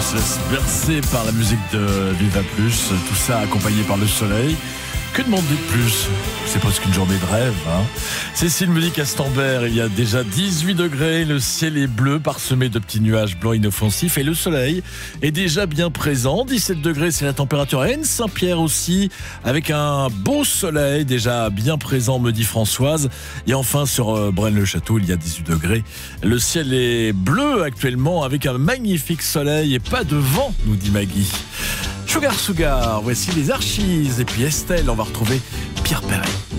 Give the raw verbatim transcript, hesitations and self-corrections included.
on se laisse bercer par la musique de Viva Plus, tout ça accompagné par le soleil. Que demander de plus? C'est presque une journée de rêve, hein. Cécile me dit qu'à Stambert, il y a déjà dix-huit degrés, le ciel est bleu, parsemé de petits nuages blancs inoffensifs, et le soleil est déjà bien présent. dix-sept degrés, c'est la température à Aisne-Saint-Pierre aussi, avec un beau soleil déjà bien présent, me dit Françoise. Et enfin, sur euh, Braine-le-Château, il y a dix-huit degrés. Le ciel est bleu actuellement, avec un magnifique soleil et pas de vent, nous dit Maggie. Sugar Sugar, voici les Archies, et puis Estelle, on va retrouver Pierre Perret.